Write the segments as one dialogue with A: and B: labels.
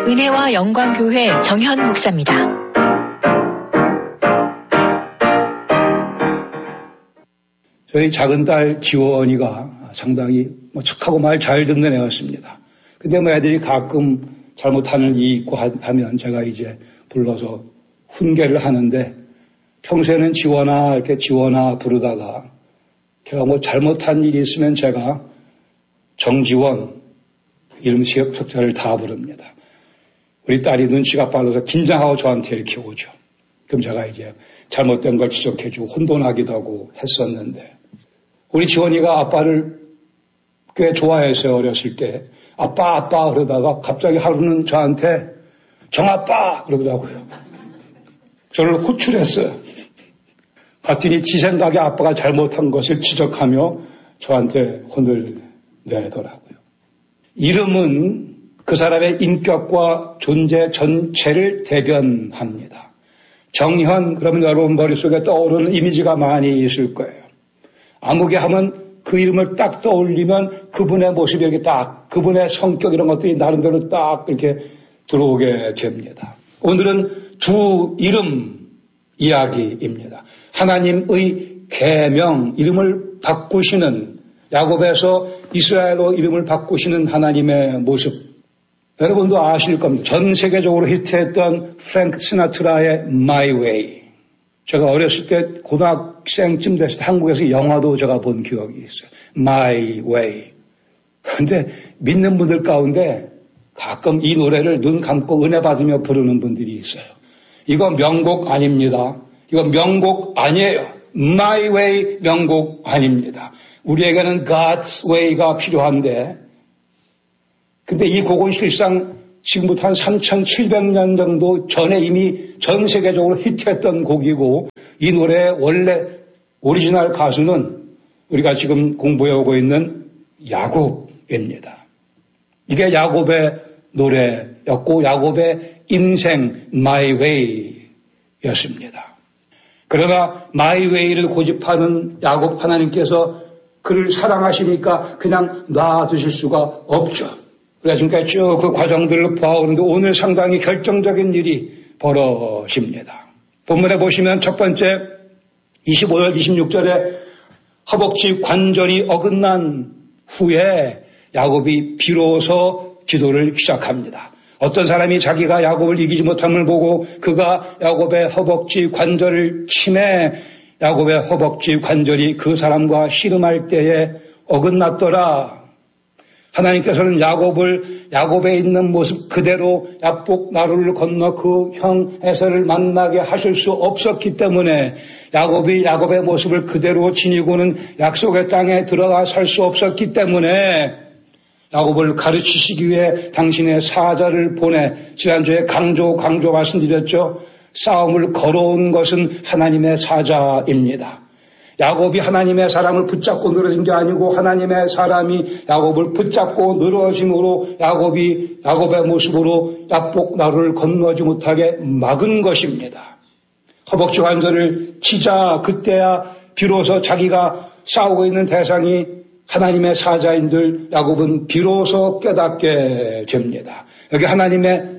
A: 은혜와 영광교회 정현 목사입니다.
B: 저희 작은 딸 지원이가 상당히 착하고 말 잘 듣는 애였습니다. 근데 애들이 가끔 잘못하는 일이 있고 하면 제가 이제 불러서 훈계를 하는데 평소에는 지원아 이렇게 지원아 부르다가 걔가 잘못한 일이 있으면 제가 정지원 이름 석자를 다 부릅니다. 우리 딸이 눈치가 빨라서 긴장하고 저한테 이렇게 오죠. 그럼 제가 이제 잘못된 걸 지적해주고 혼돈하기도 하고 했었는데 우리 지원이가 아빠를 꽤 좋아했어요. 어렸을 때. 아빠 그러다가 갑자기 하루는 저한테 정아빠 그러더라고요. 저를 호출했어요. 갔더니 지 생각에 아빠가 잘못한 것을 지적하며 저한테 혼을 내더라고요. 이름은 그 사람의 인격과 존재 전체를 대변합니다. 정현, 그러면 여러분 머릿속에 떠오르는 이미지가 많이 있을 거예요. 아무개 하면 그 이름을 딱 떠올리면 그분의 모습이 이렇게 딱, 그분의 성격 이런 것들이 나름대로 딱 이렇게 들어오게 됩니다. 오늘은 두 이름 이야기입니다. 하나님의 계명, 이름을 바꾸시는, 야곱에서 이스라엘로 이름을 바꾸시는 하나님의 모습. 여러분도 아실 겁니다. 전 세계적으로 히트했던 프랭크 시나트라의 My Way. 제가 어렸을 때 고등학생쯤 됐을 때 한국에서 영화도 제가 본 기억이 있어요. My Way. 근데 믿는 분들 가운데 가끔 이 노래를 눈 감고 은혜 받으며 부르는 분들이 있어요. 이거 명곡 아닙니다. 이거 명곡 아니에요. My Way 명곡 아닙니다. 우리에게는 God's Way가 필요한데 근데 이 곡은 실상 지금부터 한 3,700년 정도 전에 이미 전 세계적으로 히트했던 곡이고 이 노래의 원래 오리지널 가수는 우리가 지금 공부해오고 있는 야곱입니다. 이게 야곱의 노래였고 야곱의 인생 My Way였습니다. 그러나 My Way를 고집하는 야곱 하나님께서 그를 사랑하시니까 그냥 놔두실 수가 없죠. 그래서 지금까지 쭉 그 과정들을 보아오는데 오늘 상당히 결정적인 일이 벌어집니다. 본문에 보시면 첫 번째 25절 26절에 허벅지 관절이 어긋난 후에 야곱이 비로소 기도를 시작합니다. 어떤 사람이 자기가 야곱을 이기지 못함을 보고 그가 야곱의 허벅지 관절을 치매 야곱의 허벅지 관절이 그 사람과 씨름할 때에 어긋났더라. 하나님께서는 야곱에 있는 모습 그대로 야복 나루를 건너 그 형 에서를 만나게 하실 수 없었기 때문에 야곱의 모습을 그대로 지니고는 약속의 땅에 들어가 살 수 없었기 때문에 야곱을 가르치시기 위해 당신의 사자를 보내 지난주에 강조 말씀드렸죠. 싸움을 걸어온 것은 하나님의 사자입니다. 야곱이 하나님의 사람을 붙잡고 늘어진 게 아니고 하나님의 사람이 야곱을 붙잡고 늘어짐으로 야곱의 모습으로 야복 나루를 건너지 못하게 막은 것입니다. 허벅지 관절을 치자 그때야 비로소 자기가 싸우고 있는 대상이 하나님의 사자인들 야곱은 비로소 깨닫게 됩니다. 여기 하나님의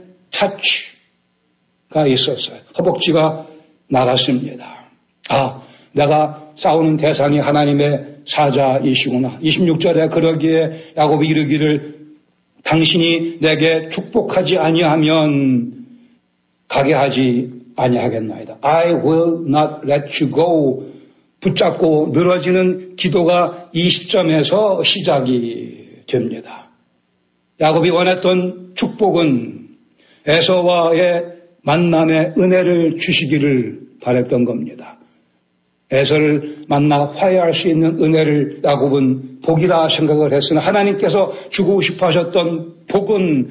B: 터치가 있었어요. 허벅지가 나갔습니다. 내가 싸우는 대상이 하나님의 사자이시구나. 26절에 그러기에 야곱이 이르기를 당신이 내게 축복하지 아니하면 가게 하지 아니하겠나이다. I will not let you go. 붙잡고 늘어지는 기도가 이 시점에서 시작이 됩니다. 야곱이 원했던 축복은 에서와의 만남의 은혜를 주시기를 바랬던 겁니다. 에서를 만나 화해할 수 있는 은혜를 야곱은 복이라 생각을 했으나 하나님께서 주고 싶어 하셨던 복은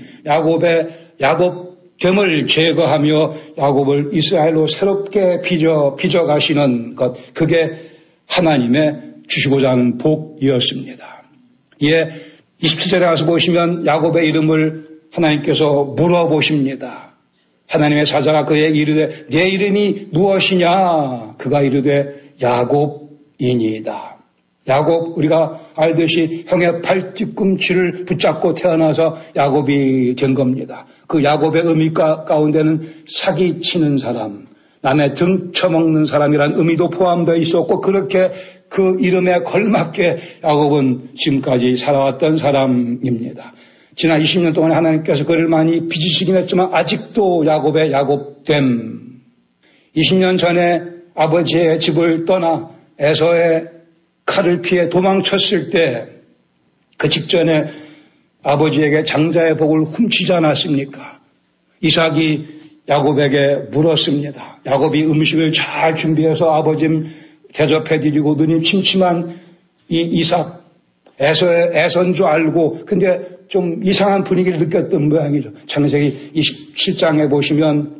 B: 야곱됨을 제거하며 야곱을 이스라엘로 새롭게 빚어가시는 것, 그게 하나님의 주시고자 하는 복이었습니다. 이에 27절에 가서 보시면 야곱의 이름을 하나님께서 물어보십니다. 하나님의 사자가 그에게 이르되 내 이름이 무엇이냐? 그가 이르되 야곱이니이다. 야곱, 우리가 알듯이 형의 발뒤꿈치를 붙잡고 태어나서 야곱이 된 겁니다. 그 야곱의 의미 가운데는 사기치는 사람, 남의 등쳐먹는 사람이란 의미도 포함되어 있었고, 그렇게 그 이름에 걸맞게 야곱은 지금까지 살아왔던 사람입니다. 지난 20년 동안 하나님께서 그를 많이 빚으시긴 했지만 아직도 야곱의 야곱됨. 20년 전에 아버지의 집을 떠나 에서의 칼을 피해 도망쳤을 때 그 직전에 아버지에게 장자의 복을 훔치지 않았습니까? 이삭이 야곱에게 물었습니다. 야곱이 음식을 잘 준비해서 아버지 대접해드리고 누님 침침한 이 이삭 에서인 줄 알고 근데 좀 이상한 분위기를 느꼈던 모양이죠. 창세기 27장에 보시면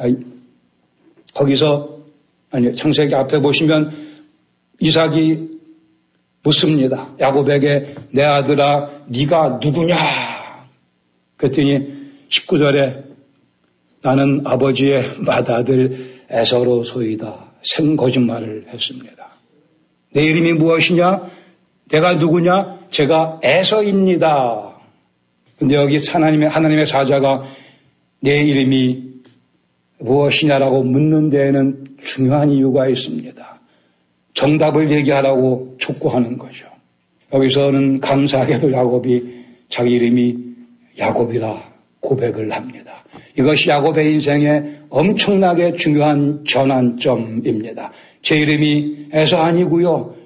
B: 창세기 앞에 보시면 이삭이 묻습니다. 야곱에게 내 아들아 네가 누구냐? 그랬더니 19절에 나는 아버지의 맏아들 에서로소이다. 생거짓말을 했습니다. 내 이름이 무엇이냐? 내가 누구냐? 제가 에서입니다. 근데 여기 하나님의 사자가 내 이름이 무엇이냐라고 묻는 데에는 중요한 이유가 있습니다. 정답을 얘기하라고 촉구하는 거죠. 여기서는 감사하게도 야곱이 자기 이름이 야곱이라 고백을 합니다. 이것이 야곱의 인생에 엄청나게 중요한 전환점입니다. 제 이름이 에서 아니고요.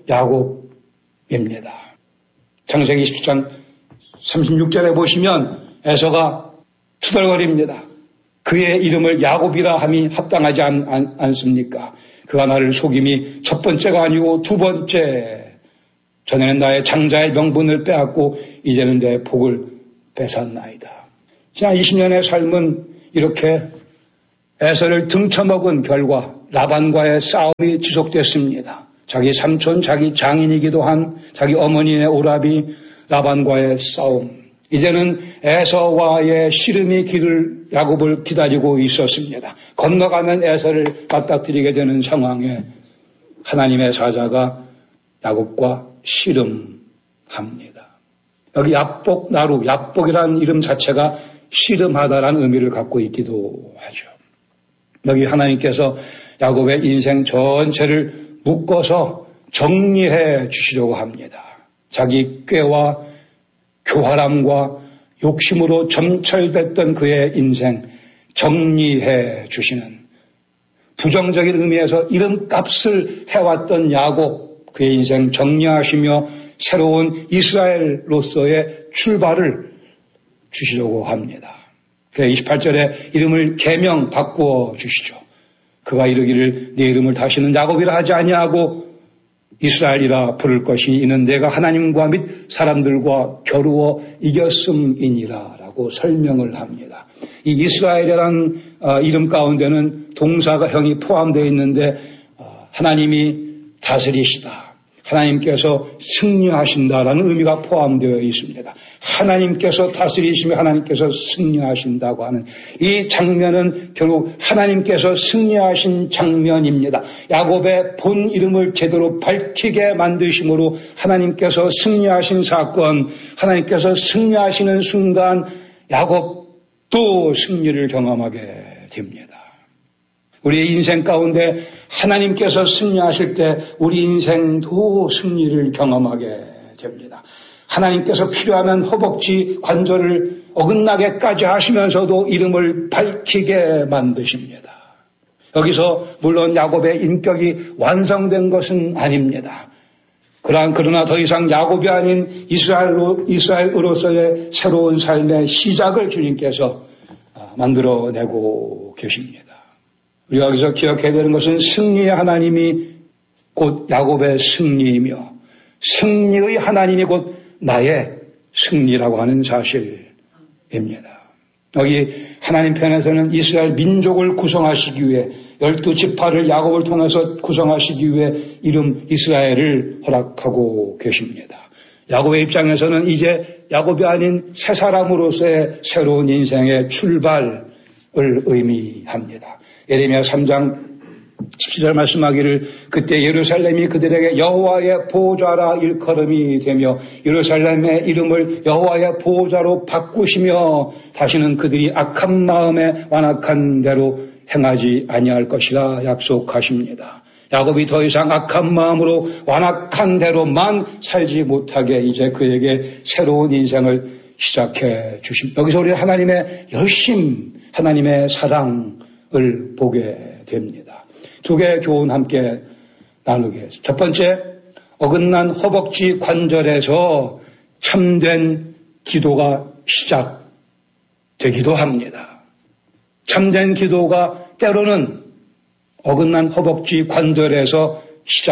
B: 야곱입니다. 창세기 17장 36절에 보시면 에서가 투덜거립니다. 그의 이름을 야곱이라 함이 합당하지 않습니까? 그가 나를 속임이 첫 번째가 아니고 두 번째. 전에는 나의 장자의 명분을 빼앗고 이제는 내 복을 뺏었나이다. 지난 20년의 삶은 이렇게 에서를 등쳐먹은 결과 라반과의 싸움이 지속됐습니다. 자기 삼촌, 자기 장인이기도 한 자기 어머니의 오라비 라반과의 싸움. 이제는 에서와의 씨름이 야곱을 기다리고 있었습니다. 건너가면 에서를 맞닥뜨리게 되는 상황에 하나님의 사자가 야곱과 씨름합니다. 여기 야복이라는 이름 자체가 씨름하다라는 의미를 갖고 있기도 하죠. 여기 하나님께서 야곱의 인생 전체를 묶어서 정리해 주시려고 합니다. 자기 꾀와 교활함과 욕심으로 점철됐던 그의 인생 정리해 주시는 부정적인 의미에서 이름값을 해왔던 야곱 그의 인생 정리하시며 새로운 이스라엘로서의 출발을 주시려고 합니다. 그래 28절에 이름을 계명 바꾸어 주시죠. 그가 이르기를 네 이름을 다시는 야곱이라 하지 아니하고 이스라엘이라 부를 것이 이는 내가 하나님과 및 사람들과 겨루어 이겼음이니라 라고 설명을 합니다. 이 이스라엘이라는 이름 가운데는 동사형이 포함되어 있는데 하나님이 다스리시다. 하나님께서 승리하신다라는 의미가 포함되어 있습니다. 하나님께서 다스리시며 하나님께서 승리하신다고 하는 이 장면은 결국 하나님께서 승리하신 장면입니다. 야곱의 본 이름을 제대로 밝히게 만드심으로 하나님께서 승리하신 사건, 하나님께서 승리하시는 순간 야곱도 승리를 경험하게 됩니다. 우리의 인생 가운데 하나님께서 승리하실 때 우리 인생도 승리를 경험하게 됩니다. 하나님께서 필요하면 허벅지 관절을 어긋나게까지 하시면서도 이름을 밝히게 만드십니다. 여기서 물론 야곱의 인격이 완성된 것은 아닙니다. 그러나 더 이상 야곱이 아닌 이스라엘으로서의 새로운 삶의 시작을 주님께서 만들어내고 계십니다. 우리가 여기서 기억해야 되는 것은 승리의 하나님이 곧 야곱의 승리이며 승리의 하나님이 곧 나의 승리라고 하는 사실입니다. 여기 하나님 편에서는 이스라엘 민족을 구성하시기 위해 12지파를 야곱을 통해서 구성하시기 위해 이름 이스라엘을 허락하고 계십니다. 야곱의 입장에서는 이제 야곱이 아닌 새 사람으로서의 새로운 인생의 출발을 의미합니다. 예레미야 3장 17절 말씀하기를 그때 예루살렘이 그들에게 여호와의 보좌라 일컬음이 되며 예루살렘의 이름을 여호와의 보좌로 바꾸시며 다시는 그들이 악한 마음에 완악한 대로 행하지 아니할 것이라 약속하십니다. 야곱이 더 이상 악한 마음으로 완악한 대로만 살지 못하게 이제 그에게 새로운 인생을 시작해 주십니다. 여기서 우리 하나님의 열심, 하나님의 사랑을 보게 됩니다. 두 개의 교훈 함께 나누겠습니다. 첫 번째, 어긋난 허벅지 관절에서 참된 기도가 시작되기도 합니다. 참된 기도가 때로는 어긋난 허벅지 관절에서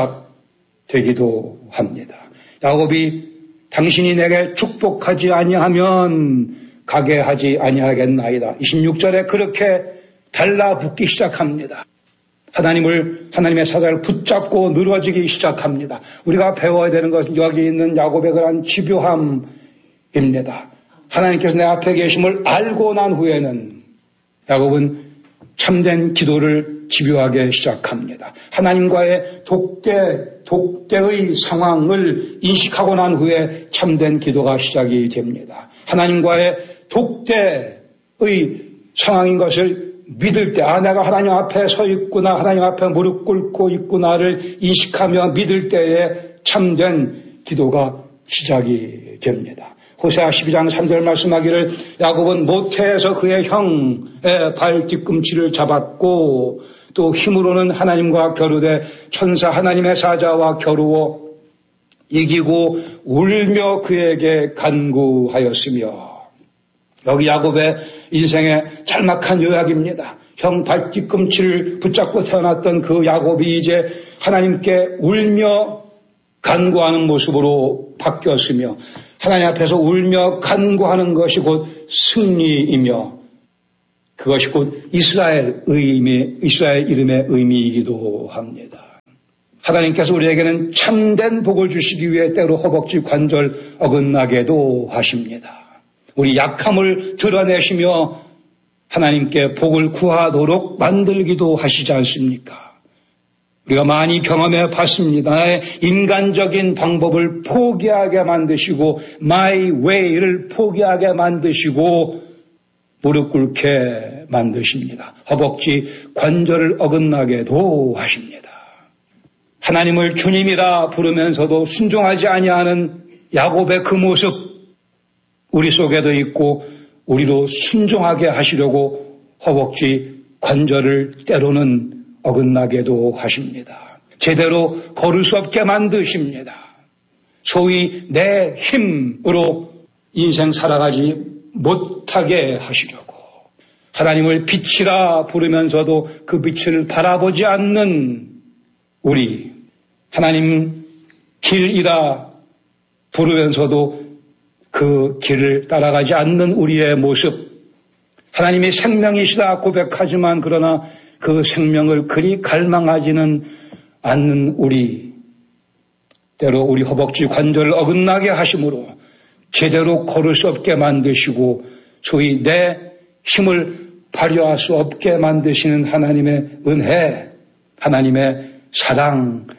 B: 시작되기도 합니다. 야곱이 당신이 내게 축복하지 아니하면 가게 하지 아니하겠나이다. 26절에 그렇게 달라붙기 시작합니다. 하나님의 사자를 붙잡고 늘어지기 시작합니다. 우리가 배워야 되는 것은 여기 있는 야곱의 그러한 집요함입니다. 하나님께서 내 앞에 계심을 알고 난 후에는 야곱은 참된 기도를 집요하게 시작합니다. 하나님과의 독대의 상황을 인식하고 난 후에 참된 기도가 시작이 됩니다. 하나님과의 독대의 상황인 것을 믿을 때, 내가 하나님 앞에 서 있구나, 하나님 앞에 무릎 꿇고 있구나를 인식하며 믿을 때에 참된 기도가 시작이 됩니다. 호세아 12장 3절 말씀하기를 야곱은 모태에서 그의 형의 발 뒤꿈치를 잡았고 또 힘으로는 하나님과 겨루되 천사 하나님의 사자와 겨루어 이기고 울며 그에게 간구하였으며. 여기 야곱의 인생의 짤막한 요약입니다. 형 발 뒤꿈치를 붙잡고 태어났던 그 야곱이 이제 하나님께 울며 간구하는 모습으로 바뀌었으며 하나님 앞에서 울며 간구하는 것이 곧 승리이며 그것이 곧 이스라엘 이름의 의미이기도 합니다. 하나님께서 우리에게는 참된 복을 주시기 위해 때로 허벅지 관절 어긋나게도 하십니다. 우리 약함을 드러내시며 하나님께 복을 구하도록 만들기도 하시지 않습니까? 우리가 많이 경험해 봤습니다. 나의 인간적인 방법을 포기하게 만드시고 my way를 포기하게 만드시고 무릎 꿇게 만드십니다. 허벅지 관절을 어긋나게도 하십니다. 하나님을 주님이라 부르면서도 순종하지 아니하는 야곱의 그 모습 우리 속에도 있고 우리로 순종하게 하시려고 허벅지 관절을 때로는 어긋나게도 하십니다. 제대로 걸을 수 없게 만드십니다. 소위 내 힘으로 인생 살아가지 못하게 하시려고 하나님을 빛이라 부르면서도 그 빛을 바라보지 않는 우리, 하나님 길이라 부르면서도 그 길을 따라가지 않는 우리의 모습, 하나님이 생명이시다 고백하지만 그러나 그 생명을 그리 갈망하지는 않는 우리, 때로 우리 허벅지 관절을 어긋나게 하심으로 제대로 걸을 수 없게 만드시고 소위 내 힘을 발휘할 수 없게 만드시는 하나님의 은혜, 하나님의 사랑입니다.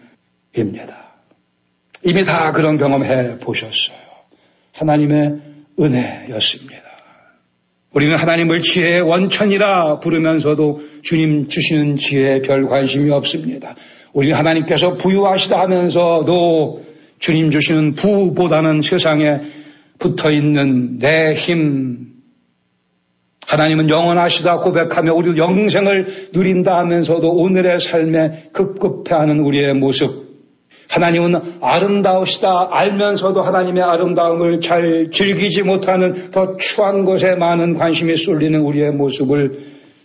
B: 이미 다 그런 경험해 보셨어요. 하나님의 은혜였습니다. 우리는 하나님을 지혜의 원천이라 부르면서도 주님 주시는 지혜에 별 관심이 없습니다. 우리는 하나님께서 부유하시다 하면서도 주님 주시는 부보다는 세상에 붙어있는 내 힘, 하나님은 영원하시다 고백하며 우리 영생을 누린다 하면서도 오늘의 삶에 급급해하는 우리의 모습, 하나님은 아름다우시다 알면서도 하나님의 아름다움을 잘 즐기지 못하는 더 추한 것에 많은 관심이 쏠리는 우리의 모습을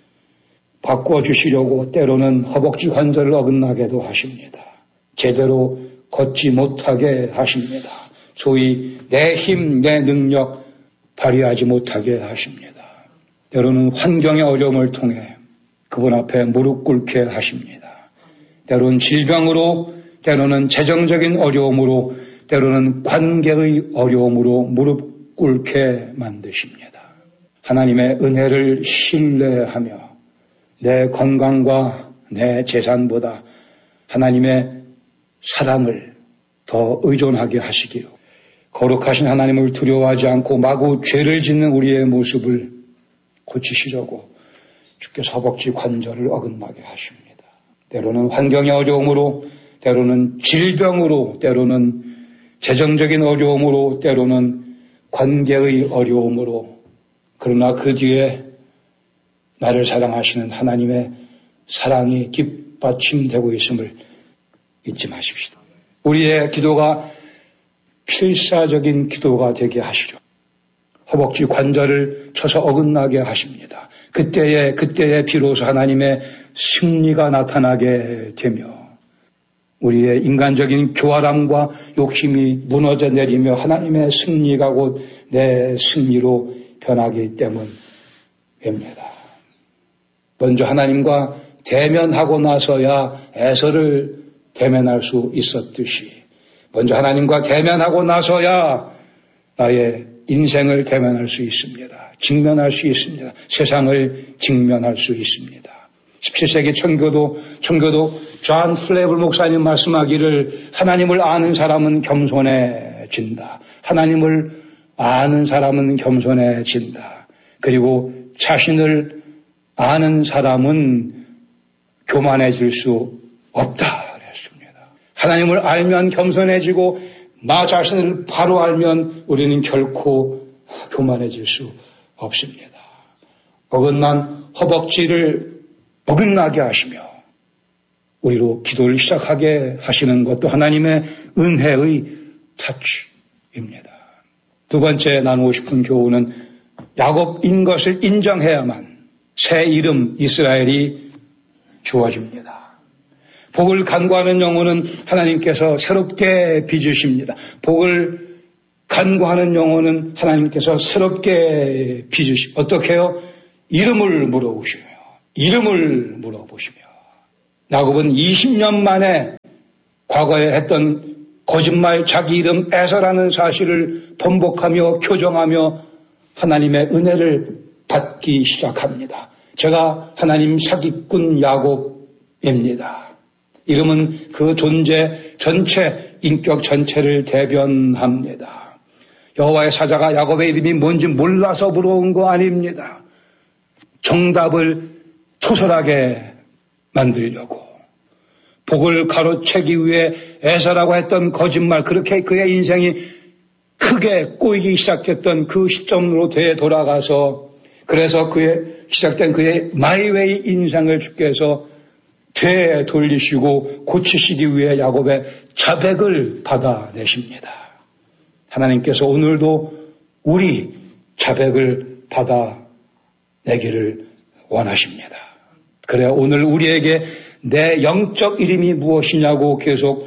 B: 바꿔주시려고 때로는 허벅지 관절을 어긋나게도 하십니다. 제대로 걷지 못하게 하십니다. 소위 내 힘, 내 능력 발휘하지 못하게 하십니다. 때로는 환경의 어려움을 통해 그분 앞에 무릎 꿇게 하십니다. 때로는 질병으로, 때로는 재정적인 어려움으로, 때로는 관계의 어려움으로 무릎 꿇게 만드십니다. 하나님의 은혜를 신뢰하며 내 건강과 내 재산보다 하나님의 사랑을 더 의존하게 하시기로, 거룩하신 하나님을 두려워하지 않고 마구 죄를 짓는 우리의 모습을 고치시려고 주께서 허벅지 관절을 어긋나게 하십니다. 때로는 환경의 어려움으로, 때로는 질병으로, 때로는 재정적인 어려움으로, 때로는 관계의 어려움으로, 그러나 그 뒤에 나를 사랑하시는 하나님의 사랑이 뒷받침되고 있음을 잊지 마십시다. 우리의 기도가 필사적인 기도가 되게 하시죠. 허벅지 관절을 쳐서 어긋나게 하십니다. 그때에 비로소 하나님의 승리가 나타나게 되며 우리의 인간적인 교활함과 욕심이 무너져 내리며 하나님의 승리가 곧 내 승리로 변하기 때문입니다. 먼저 하나님과 대면하고 나서야 에서를 대면할 수 있었듯이 먼저 하나님과 대면하고 나서야 나의 인생을 대면할 수 있습니다. 직면할 수 있습니다. 세상을 직면할 수 있습니다. 17세기 청교도 존 플레블 목사님 말씀하기를 하나님을 아는 사람은 겸손해진다. 하나님을 아는 사람은 겸손해진다. 그리고 자신을 아는 사람은 교만해질 수 없다. 그랬습니다. 하나님을 알면 겸손해지고 나 자신을 바로 알면 우리는 결코 교만해질 수 없습니다. 어긋난 허벅지를 어긋나게 하시며 우리로 기도를 시작하게 하시는 것도 하나님의 은혜의 터치입니다. 두 번째 나누고 싶은 교훈은 야곱인 것을 인정해야만 새 이름 이스라엘이 주어집니다. 복을 간구하는 영혼은 하나님께서 새롭게 빚으십니다. 복을 간구하는 영혼은 하나님께서 새롭게 빚으십니다. 어떻게 해요? 이름을 물어보시며 야곱은 20년 만에 과거에 했던 거짓말 자기 이름 에서라는 사실을 번복하며 교정하며 하나님의 은혜를 받기 시작합니다. 제가 하나님 사기꾼 야곱입니다. 이름은 그 존재 전체, 인격 전체를 대변합니다. 여호와의 사자가 야곱의 이름이 뭔지 몰라서 물어온 거 아닙니다. 정답을 토설하게 만들려고 복을 가로채기 위해 에서라고 했던 거짓말, 그렇게 그의 인생이 크게 꼬이기 시작했던 그 시점으로 되돌아가서 그래서 시작된 그의 마이웨이 인생을 주께서 되돌리시고 고치시기 위해 야곱의 자백을 받아내십니다. 하나님께서 오늘도 우리 자백을 받아내기를 원하십니다. 그래 오늘 우리에게 내 영적 이름이 무엇이냐고 계속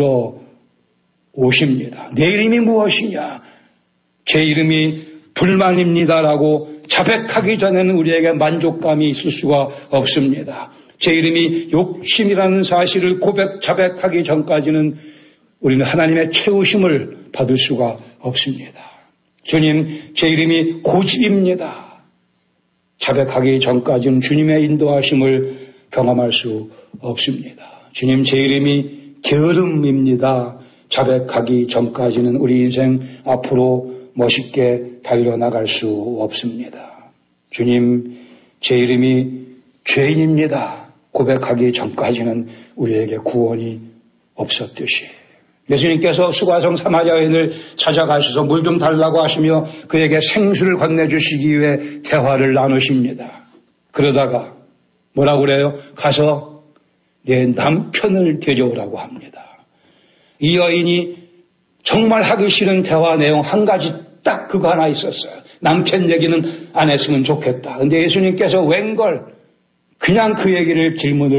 B: 물어오십니다. 내 이름이 무엇이냐? 제 이름이 불만입니다라고 자백하기 전에는 우리에게 만족감이 있을 수가 없습니다. 제 이름이 욕심이라는 사실을 자백하기 전까지는 우리는 하나님의 채우심을 받을 수가 없습니다. 주님, 제 이름이 고집입니다. 자백하기 전까지는 주님의 인도하심을 경험할 수 없습니다. 주님, 제 이름이 게으름입니다. 자백하기 전까지는 우리 인생 앞으로 멋있게 달려나갈 수 없습니다. 주님, 제 이름이 죄인입니다. 고백하기 전까지는 우리에게 구원이 없었듯이 예수님께서 수가성 사마리아 여인을 찾아가셔서 물 좀 달라고 하시며 그에게 생수를 건네주시기 위해 대화를 나누십니다. 그러다가 뭐라고 그래요? 가서 내 남편을 데려오라고 합니다. 이 여인이 정말 하기 싫은 대화 내용 한 가지 딱 그거 하나 있었어요. 남편 얘기는 안 했으면 좋겠다. 근데 예수님께서 웬걸 그냥 그 얘기를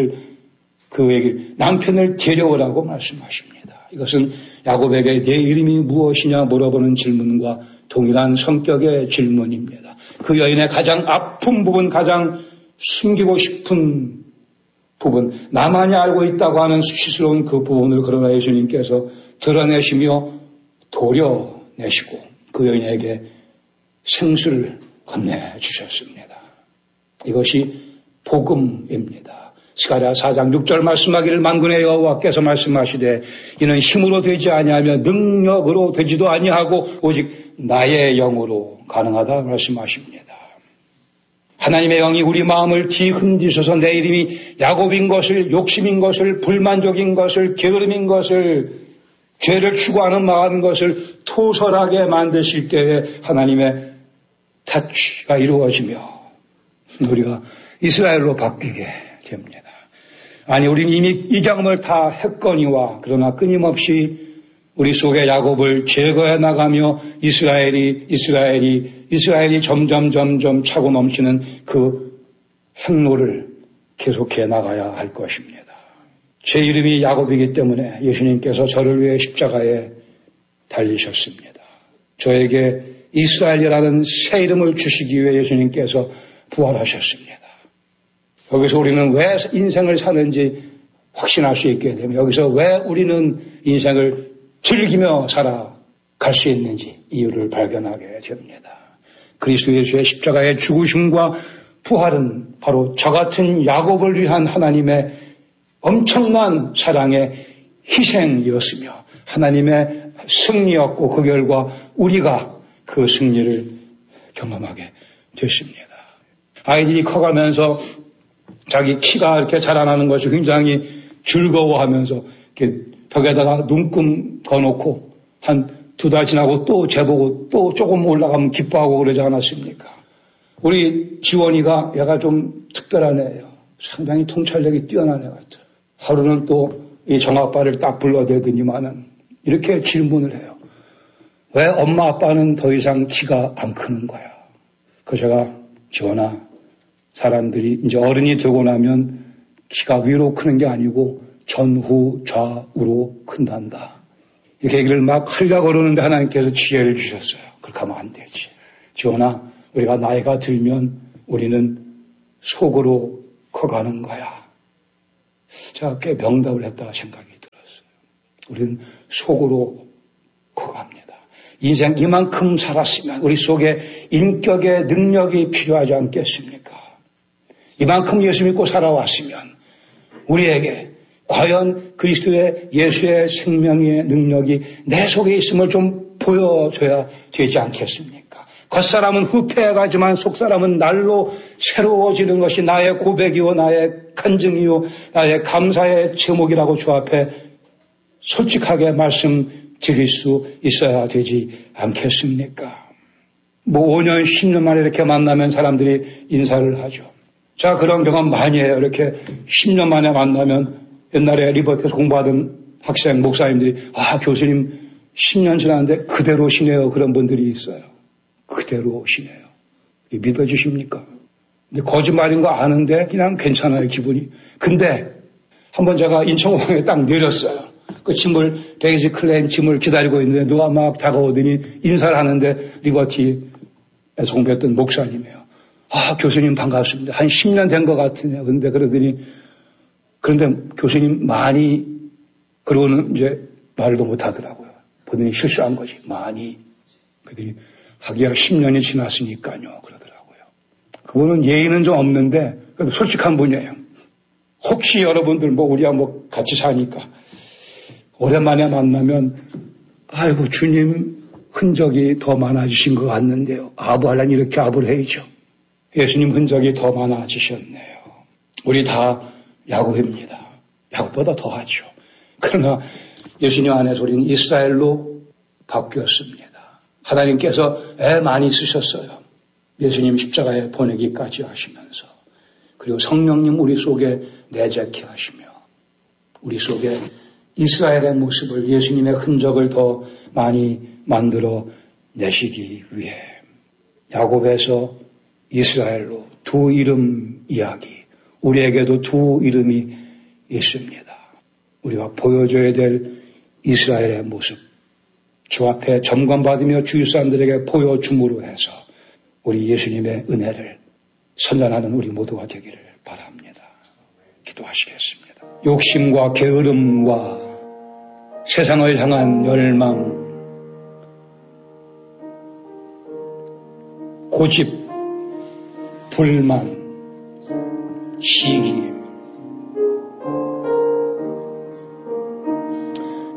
B: 남편을 데려오라고 말씀하십니다. 이것은 야곱에게 내 이름이 무엇이냐 물어보는 질문과 동일한 성격의 질문입니다. 그 여인의 가장 아픈 부분, 가장 숨기고 싶은 부분, 나만이 알고 있다고 하는 수치스러운 그 부분을 그러나 예수님께서 드러내시며 도려내시고 그 여인에게 생수를 건네주셨습니다. 이것이 복음입니다. 스가랴 4장 6절 말씀하기를 만군의 여호와께서 말씀하시되 이는 힘으로 되지 아니하며 능력으로 되지도 아니하고 오직 나의 영으로 가능하다 말씀하십니다. 하나님의 영이 우리 마음을 뒤흔드셔서 내 이름이 야곱인 것을, 욕심인 것을, 불만족인 것을, 게으름인 것을, 죄를 추구하는 마음인 것을 토설하게 만드실 때에 하나님의 타취가 이루어지며 우리가 이스라엘로 바뀌게 됩니다. 아니, 우리는 이미 이 경험을 다 했거니와 그러나 끊임없이 우리 속에 야곱을 제거해 나가며 이스라엘이 점점 차고 넘치는 그 행로를 계속해 나가야 할 것입니다. 제 이름이 야곱이기 때문에 예수님께서 저를 위해 십자가에 달리셨습니다. 저에게 이스라엘이라는 새 이름을 주시기 위해 예수님께서 부활하셨습니다. 여기서 우리는 왜 인생을 사는지 확신할 수 있게 되면 여기서 왜 우리는 인생을 즐기며 살아갈 수 있는지 이유를 발견하게 됩니다. 그리스도 예수의 십자가의 죽으심과 부활은 바로 저 같은 야곱을 위한 하나님의 엄청난 사랑의 희생이었으며 하나님의 승리였고 그 결과 우리가 그 승리를 경험하게 됐습니다. 아이들이 커가면서 자기 키가 이렇게 자라나는 것이 굉장히 즐거워하면서 이렇게 벽에다가 눈금 거놓고 한 2달 지나고 또 재보고 또 조금 올라가면 기뻐하고 그러지 않았습니까? 우리 지원이가 얘가 좀 특별한 애예요. 상당히 통찰력이 뛰어난 애 같아요. 하루는 또 이 정아빠를 딱 불러대더니만은 이렇게 질문을 해요. 왜 엄마 아빠는 더 이상 키가 안 크는 거야? 그 제가 지원아, 사람들이 이제 어른이 되고 나면 키가 위로 크는 게 아니고 전후 좌우로 큰단다. 이렇게 얘기를 막 하려고 그러는데 하나님께서 지혜를 주셨어요. 그렇게 하면 안 되지. 지원아, 우리가 나이가 들면 우리는 속으로 커가는 거야. 제가 꽤 명답을 했다 생각이 들었어요. 우리는 속으로 커갑니다. 인생 이만큼 살았으면 우리 속에 인격의 능력이 필요하지 않겠습니까? 이만큼 예수 믿고 살아왔으면 우리에게 과연 그리스도의 예수의 생명의 능력이 내 속에 있음을 좀 보여줘야 되지 않겠습니까? 겉사람은 후패해가지만 속사람은 날로 새로워지는 것이 나의 고백이요 나의 간증이요 나의 감사의 제목이라고 주 앞에 솔직하게 말씀드릴 수 있어야 되지 않겠습니까? 뭐 5년 10년 만에 이렇게 만나면 사람들이 인사를 하죠. 자, 그런 경험 많이 해요. 이렇게 10년 만에 만나면 옛날에 리버트에서 공부하던 학생 목사님들이 교수님 10년 지났는데 그대로시네요. 그런 분들이 있어요. 그대로시네요. 믿어지십니까? 근데 거짓말인 거 아는데 그냥 괜찮아요, 기분이. 근데 한번 제가 인천공항에 딱 내렸어요. 그 짐을, 베이지 클레임 짐을 기다리고 있는데 누가 막 다가오더니 인사를 하는데 리버티에서 공부했던 목사님이에요. 교수님 반갑습니다. 한 10년 된 것 같으네요. 그런데 교수님 많이, 그러고는 이제 말도 못 하더라고요. 본인이 실수한 거지. 많이. 그들이 하기야 10년이 지났으니까요. 그러더라고요. 그거는 예의는 좀 없는데, 그래도 솔직한 분이에요. 혹시 여러분들 우리야 같이 사니까, 오랜만에 만나면, 아이고, 주님 흔적이 더 많아지신 것 같는데요. 아부하려니 이렇게 아부를 해야죠. 예수님 흔적이 더 많아지셨네요. 우리 다 야곱입니다. 야곱보다 더하죠. 그러나 예수님 안에서 우리는 이스라엘로 바뀌었습니다. 하나님께서 애 많이 쓰셨어요. 예수님 십자가에 보내기까지 하시면서. 그리고 성령님 우리 속에 내재케 하시며 우리 속에 이스라엘의 모습을, 예수님의 흔적을 더 많이 만들어 내시기 위해 야곱에서 이스라엘로 두 이름 이야기, 우리에게도 두 이름이 있습니다. 우리가 보여줘야 될 이스라엘의 모습, 주 앞에 점검받으며 주위 사람들에게 보여줌으로 해서 우리 예수님의 은혜를 선전하는 우리 모두가 되기를 바랍니다. 기도하시겠습니다. 욕심과 게으름과 세상을 향한 열망, 고집, 불만, 시기,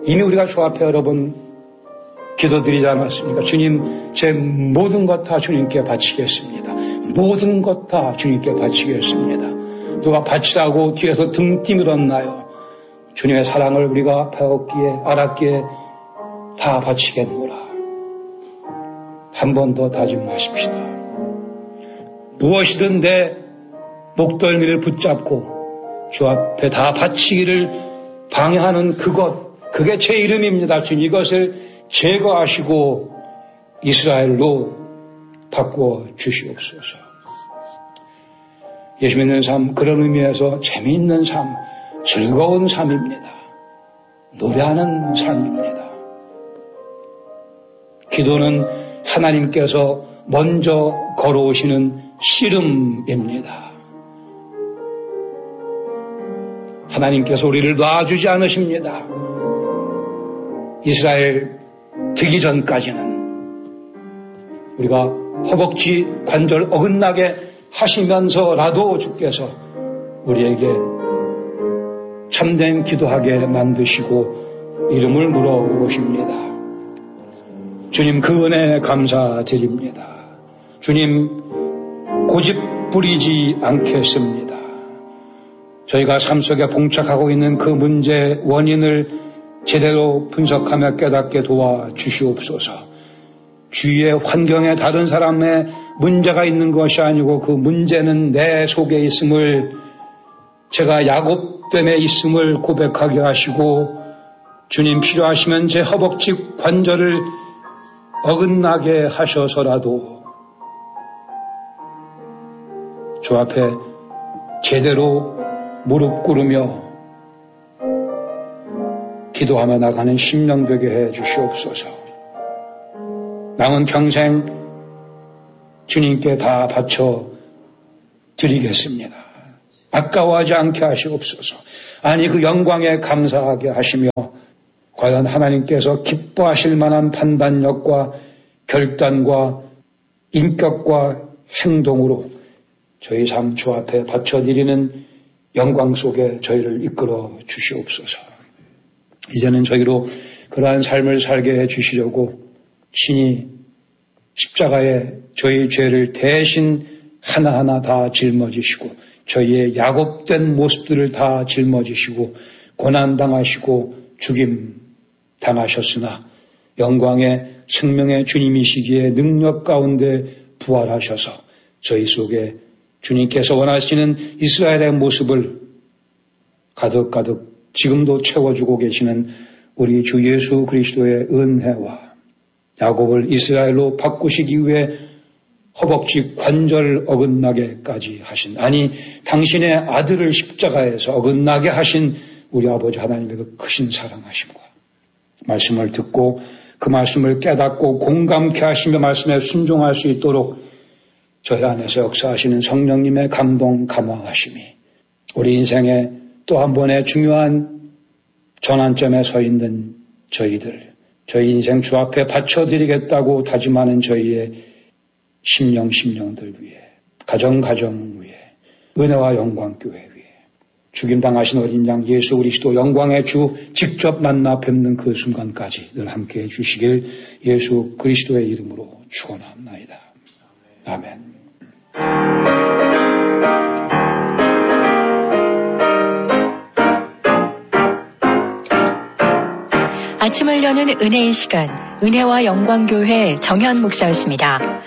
B: 이미 우리가 주 앞에 여러 번 기도드리지 않았습니까? 주님, 제 모든 것 다 주님께 바치겠습니다. 모든 것 다 주님께 바치겠습니다. 누가 바치라고 뒤에서 등 뛰밀었나요? 주님의 사랑을 우리가 배웠기에 알았기에 다 바치겠노라. 한 번 더 다짐하십시다. 무엇이든 내 목덜미를 붙잡고 주 앞에 다 바치기를 방해하는 그게 제 이름입니다. 주님, 이것을 제거하시고 이스라엘로 바꾸어 주시옵소서. 예수 믿는 삶, 그런 의미에서 재미있는 삶, 즐거운 삶입니다. 노래하는 삶입니다. 기도는 하나님께서 먼저 걸어오시는 씨름입니다. 하나님께서 우리를 놔주지 않으십니다. 이스라엘 되기 전까지는 우리가 허벅지 관절 어긋나게 하시면서라도 주께서 우리에게 참된 기도하게 만드시고 이름을 물어오십니다. 주님, 그 은혜에 감사드립니다. 주님, 고집 부리지 않겠습니다. 저희가 삶 속에 봉착하고 있는 그 문제의 원인을 제대로 분석하며 깨닫게 도와주시옵소서. 주위의 환경에 다른 사람의 문제가 있는 것이 아니고 그 문제는 내 속에 있음을, 제가 야곱됨에 있음을 고백하게 하시고, 주님, 필요하시면 제 허벅지 관절을 어긋나게 하셔서라도 주 앞에 제대로 무릎 꿇으며 기도하며 나가는 심령 되게 해 주시옵소서. 남은 평생 주님께 다 바쳐 드리겠습니다. 아까워하지 않게 하시옵소서. 아니, 그 영광에 감사하게 하시며 과연 하나님께서 기뻐하실 만한 판단력과 결단과 인격과 행동으로 저희 삶 주 앞에 바쳐드리는 영광 속에 저희를 이끌어 주시옵소서. 이제는 저희로 그러한 삶을 살게 해 주시려고 친히 십자가에 저희 죄를 대신 하나하나 다 짊어지시고 저희의 야곱된 모습들을 다 짊어지시고 고난당하시고 죽임 당하셨으나 영광의 생명의 주님이시기에 능력 가운데 부활하셔서 저희 속에 주님께서 원하시는 이스라엘의 모습을 가득가득 지금도 채워주고 계시는 우리 주 예수 그리스도의 은혜와 야곱을 이스라엘로 바꾸시기 위해 허벅지 관절 어긋나게까지 하신, 아니 당신의 아들을 십자가에서 어긋나게 하신 우리 아버지 하나님의 그 크신 사랑하심과 말씀을 듣고 그 말씀을 깨닫고 공감케 하시며 말씀에 순종할 수 있도록 저희 안에서 역사하시는 성령님의 감동 감화하심이 우리 인생의 또 한 번의 중요한 전환점에 서 있는 저희들, 저희 인생 주 앞에 바쳐드리겠다고 다짐하는 저희의 심령들 위해, 가정 위해, 은혜와 영광 교회 위해, 죽임당하신 어린 양 예수 그리스도 영광의 주 직접 만나 뵙는 그 순간까지 늘 함께해 주시길 예수 그리스도의 이름으로 축원합니다. 아멘.
A: 아침을 여는 은혜의 시간, 은혜와 영광교회 정현 목사였습니다.